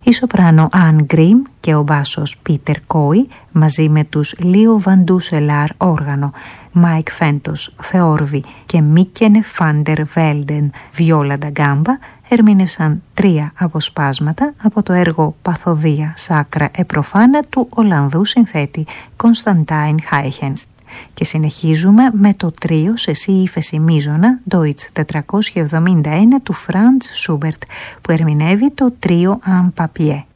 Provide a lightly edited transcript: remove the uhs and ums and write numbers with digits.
η σοπράνο Αν Γκριμ και ο μπάσος Πίτερ Κόι μαζί με τους Λίο Βαντούσελαρ όργανο, Μάικ Φέντος θεόρβη και Μίκενε Φάντερ Βέλντεν βιόλα ντα γκάμπα ερμήνευσαν 3 αποσπάσματα από το έργο «Παθοδία Σάκρα Επροφάνα» του Ολλανδού συνθέτη Κωνσταντάιν Χάιχενς. Και συνεχίζουμε με το τρίο σε σι ύφεση μείζωνα Deutsch 471 του Φραντς Σούμπερτ που ερμηνεύει το τρίο Αν Papier.